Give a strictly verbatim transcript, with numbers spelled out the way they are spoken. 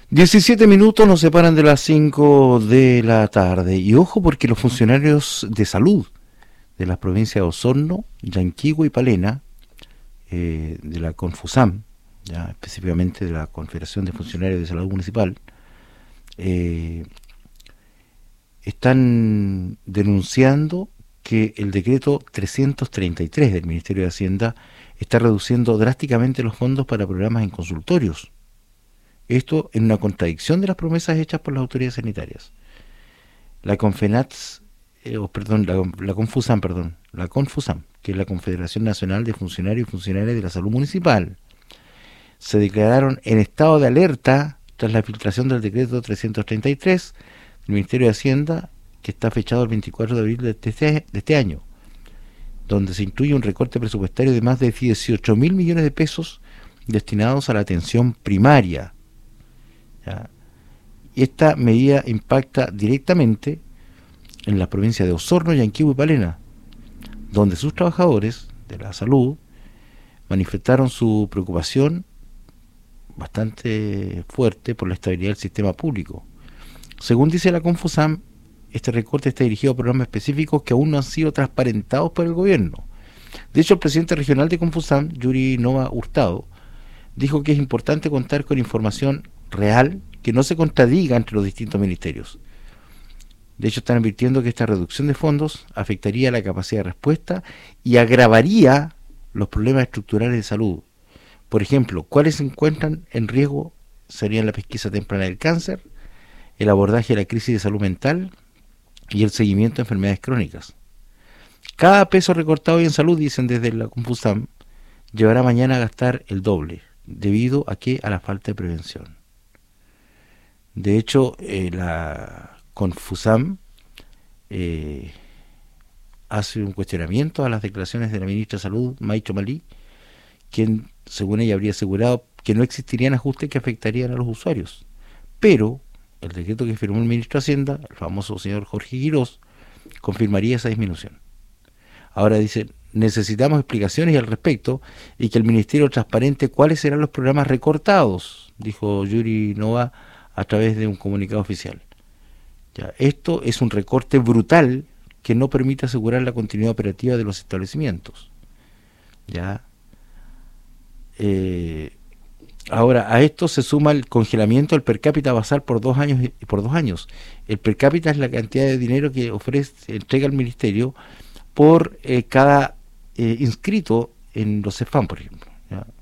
diecisiete minutos nos separan de las cinco de la tarde. Y ojo porque los funcionarios de salud de las provincias de Osorno, Yanquihue y Palena, eh, de la Confusam, ya específicamente de la Confederación de Funcionarios de Salud Municipal, eh, están denunciando que el decreto trescientos treinta y tres del Ministerio de Hacienda está reduciendo drásticamente los fondos para programas en consultorios. Esto en una contradicción de las promesas hechas por las autoridades sanitarias. La Confenats, eh, oh, perdón, la, la Confusam, perdón, la Confusam, que es la Confederación Nacional de Funcionarios y Funcionarias de la Salud Municipal, se declararon en estado de alerta tras la filtración del decreto trescientos treinta y tres del Ministerio de Hacienda, que está fechado el veinticuatro de abril de este, de este año, donde se incluye un recorte presupuestario de más de dieciocho mil millones de pesos destinados a la atención primaria. ¿Ya? Y esta medida impacta directamente en las provincias de Osorno, Yanquihue y Palena, donde sus trabajadores de la salud manifestaron su preocupación bastante fuerte por la estabilidad del sistema público. Según dice la Confusam, este recorte está dirigido a programas específicos que aún no han sido transparentados por el gobierno. De hecho, el presidente regional de Confusam, Yuri Nova Hurtado, dijo que es importante contar con información real que no se contradiga entre los distintos ministerios. De hecho, están advirtiendo que esta reducción de fondos afectaría la capacidad de respuesta y agravaría los problemas estructurales de salud. Por ejemplo, ¿cuáles se encuentran en riesgo? Serían la pesquisa temprana del cáncer, el abordaje de la crisis de salud mental y el seguimiento de enfermedades crónicas. Cada peso recortado hoy en salud, dicen desde la Confusam, llevará mañana a gastar el doble, debido a que a la falta de prevención. De hecho, eh, la Confusam eh, hace un cuestionamiento a las declaraciones de la ministra de Salud, Maicho Malí, quien, según ella, habría asegurado que no existirían ajustes que afectarían a los usuarios. Pero el decreto que firmó el ministro de Hacienda, el famoso señor Jorge Quirós, confirmaría esa disminución. Ahora dice, necesitamos explicaciones al respecto y que el ministerio transparente cuáles serán los programas recortados, dijo Yuri Nova a través de un comunicado oficial. Ya, esto es un recorte brutal que no permite asegurar la continuidad operativa de los establecimientos. Ya. Eh, ahora, a esto se suma el congelamiento del per cápita basal por dos años y por dos años. El per cápita es la cantidad de dinero que ofrece, entrega el ministerio por eh, cada eh, inscrito en los CEFAM, por ejemplo. ¿Ya?